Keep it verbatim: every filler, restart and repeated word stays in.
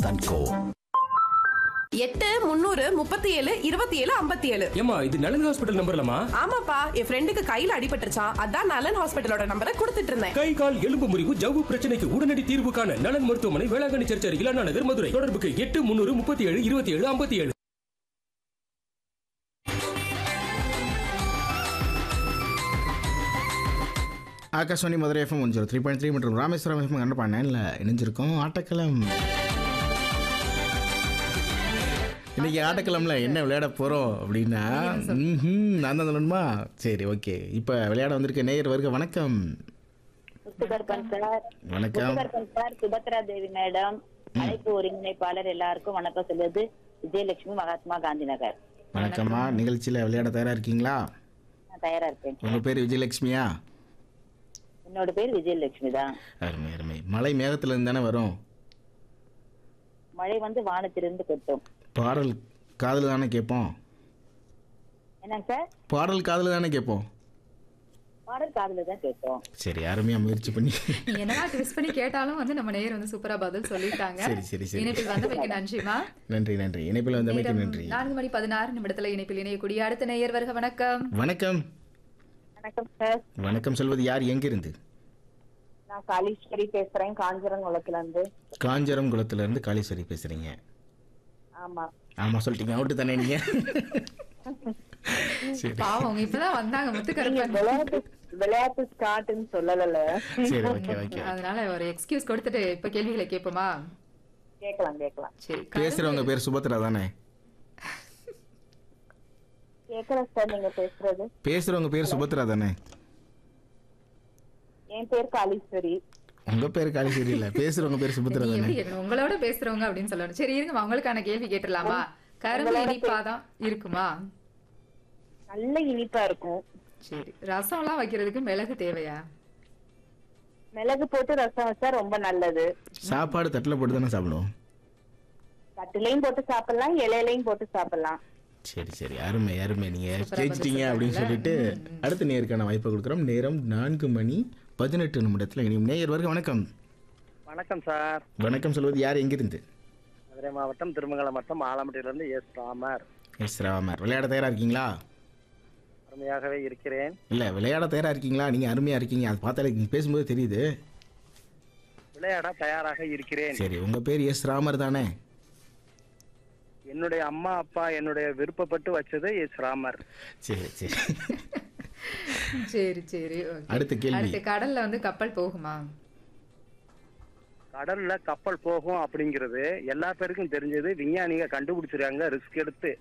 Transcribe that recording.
And கோ. எட்டு முன்னூறு முப்பத்தி ஏழு இருபத்தி ஏழு ஐம்பத்தி ஏழு. ஏமா இது நலன் ஹாஸ்பிட்டல் நம்பர்லமா? ஆமாப்பா, என் ஃப்ரெண்டுக்கு கையில அடிபட்டுருச்சான், அதான் நலன் ஹாஸ்பிட்டலோட நம்பரை கொடுத்துட்டு இருந்தேன். கை கால் எலும்பு முறிவு ஜவ்வு பிரச்சனைக்கு உடனடி தீர்வு காண நலன் மருத்துவமனை, வேளாங்கண்ணி சர்ச் அருகில் அண்ணா நகர், மதுரை. தொடர்புக்கு எட்டு முன்னூறு முப்பத்தி ஏழு இருபத்தி ஏழு ஐம்பத்தி ஏழு. Akashvani Madurai FM one zero three point three மற்றும் ராமேஸ்வரம் எஃப்எம் கண்டிப்பாக நைனில் இணைஞ்சிருக்கோம். ஆட்டக்களம். இன்னைக்கு ஆட்டக்கிழமில் என்ன விளையாட போகிறோம் அப்படின்னா, ம் நான் தான் சொல்லணுமா? சரி, ஓகே. இப்போ விளையாட வந்திருக்க நேயர் வருக. வணக்கம். வணக்கம் சார். சுபத்ரா தேவி மேடம், அழைப்பு ஒருங்கிணைப்பாளர், எல்லாருக்கும் வணக்கம் சொல்லுது விஜயலட்சுமி, மகாத்மா காந்தி நகர். வணக்கம்மா. நிகழ்ச்சியில் விளையாட தயாராக இருக்கீங்களா? நான் தயாரா இருக்கேன். உங்கள் பேர் விஜயலட்சுமியா? என்னோட பேர் விஜயலட்சுமி தான். அருமை அருமை. மழை மேகத்துல இருந்து தானே வரும்? மழை வந்து வானத்திலிருந்து கொட்டும். பாடல் காதல் தானே கேட்போம்? என்னங்க சார்? பாடல் காதல் தானே கேட்போம்? பாடல் காதல தான் கேட்போம். சரி, அருமையா முயற்சி பண்ணி என்னடா ட்விஸ்ட் பண்ணி கேட்டாலும் வந்து நம்ம நேயர் வந்து சூப்பரா பதில் சொல்லிட்டாங்க. சரி சரி சரி. இணைப்பில் வந்தமைக்கு நன்றிமா. நன்றி நன்றி. இணைப்பில் வந்தமைக்கு நன்றி. நான்கு மணி பதினாறு நிமிடத்துல இணைப்பில் இணையக்கூடிய அடுத்த நேயர் வருக. வணக்கம். வணக்கம். வணக்கம் சார். வணக்கம். சொல்வது யார், எங்கிருந்து? நான் காளீஸ்வரி பேசுறேன், காஞ்சிரம் குளத்துல இருந்து. காஞ்சிரம் குளத்துல இருந்து காளீஸ்வரி பேசுறீங்க? ஆமா. ஆமா சொல்லிட்டீங்க, அவுட்டு தானே நீங்க? பாவம், அவங்க இப்பதான் வந்தாங்க. முத்துக்கருப்பன் விளையாட்டு விளையாட்டு ஸ்டார்ட்னு சொல்லல. சரி, ஓகே ஓகே. அதனால ஒரு எக்ஸ்கியூஸ் கொடுத்துட்டு இப்ப கேள்விகளை கேட்போமா? கேட்கலாம் கேட்கலாம். சரி. பேசுறவங்க பேர் சுபத்ரா தானே? கேட்கல சார் நீங்க பேசுறது. பேசுறவங்க பேர் சுபத்ரா தானே? என் பேர் காளீஸ்வரி. உங்க பேர் காளீஸ்வரி இல்ல, பேசுறவங்க பேர் சுபத்ரா நீ தானே? எப்படி கேட்கணும்? உங்களோட பேசுறவங்க அப்படின்னு சொல்லணும். சரி இருங்க, உங்களுக்கான கேள்வி கேட்டுடலாமா? கரும்பு இனிப்பாதான் இருக்குமா? நல்ல இனிப்பா இருக்கும். சரி. ரசம் எல்லாம் வைக்கிறதுக்கு மிளகு தேவையா? மிளகு போட்டு ரசம் வச்சா ரொம்ப நல்லது. சாப்பாடு தட்டுல போட்டு தானே சாப்பிடுவோம்? தட்டுலையும் போட்டு சாப்பிடலாம், இலையிலையும் போட்டு சாப்பிடலாம். சரி சரி, அருமை அருமை. நீங்க சூப்பரா ஜெயிச்சிட்டீங்க அப்படின்னு சொல்லிட்டு அடுத்த நேயருக்கான வாய்ப்பை கொடுக்குறோம். நேரம் நான்கு மணி பதினெட்டு நிமிடத்துல இனியும் நேயர் வருக. வணக்கம். வணக்கம் சார். வணக்கம். சொல்வது யார், எங்கிருந்து? மதுரை மாவட்டம் திருமங்கலம் வட்டம் ஆலம்பட்டியிலிருந்து எஸ் ராமர். எஸ் ராமர். விளையாட தயாரா இருக்கீங்களா? அருமையாகவே இருக்கிறேன். இல்ல, விளையாட தயாரா இருக்கீங்களா? நீங்க அருமையா இருக்கீங்க, அது பார்த்தாலே நீங்க பேசும்போது தெரியுது. விளையாட தயாராக இருக்கிறேன். சரி, உங்க பேர் எஸ் ராமர் தானே? என்னுடைய அம்மா அப்பா என்னுடைய விருப்பப்பட்டு வச்சது எஸ் ராமர். சரி சரி. சரி சரி. okay. அடுத்த கேள்வி. அடுத்த கடல்ல வந்து கப்பல் போகுமா? கடல்ல கப்பல் போகும் அப்படிங்கிறது எல்லா பேருக்கும் தெரிஞ்சது. விஞ்ஞானிக கண்டுபிடிச்சிருக்காங்க ரிஸ்க் எடுத்து.